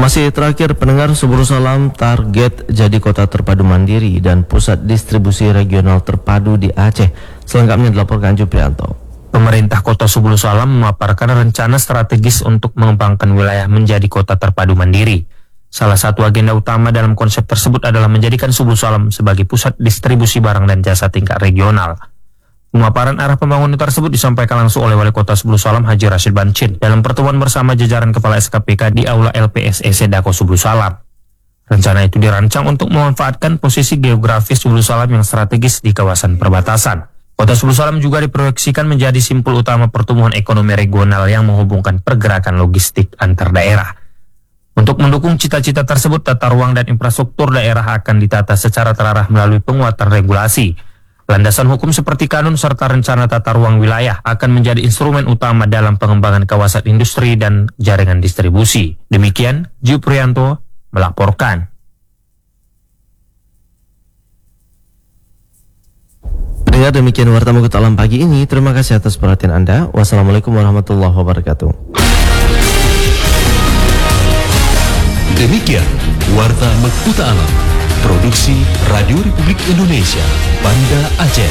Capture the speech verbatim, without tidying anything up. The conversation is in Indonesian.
Informasi terakhir pendengar, Subur Salam target jadi kota terpadu mandiri dan pusat distribusi regional terpadu di Aceh. Selengkapnya dilaporkan Juprianto. Pemerintah Kota Subur Salam memaparkan rencana strategis untuk mengembangkan wilayah menjadi kota terpadu mandiri. Salah satu agenda utama dalam konsep tersebut adalah menjadikan Subur Salam sebagai pusat distribusi barang dan jasa tingkat regional. Pemaparan arah pembangunan tersebut disampaikan langsung oleh Wali Kota Subur Salam Haji Rashid Bancin dalam pertemuan bersama jajaran Kepala S K P K di Aula L P S E Sedako Subur Salam. Rencana itu dirancang untuk memanfaatkan posisi geografis Subur Salam yang strategis di kawasan perbatasan. Kota Subur Salam juga diproyeksikan menjadi simpul utama pertumbuhan ekonomi regional yang menghubungkan pergerakan logistik antar daerah. Untuk mendukung cita-cita tersebut, tata ruang dan infrastruktur daerah akan ditata secara terarah melalui penguatan regulasi. Landasan hukum seperti kanun serta rencana tata ruang wilayah akan menjadi instrumen utama dalam pengembangan kawasan industri dan jaringan distribusi. Demikian, Juprianto melaporkan. Pendengar, demikian Warta Mengikuti Alam pagi ini. Terima kasih atas perhatian Anda. Wassalamualaikum warahmatullahi wabarakatuh. Demikian Warta Mengikuti Alam, produksi Radio Republik Indonesia, Banda Aceh.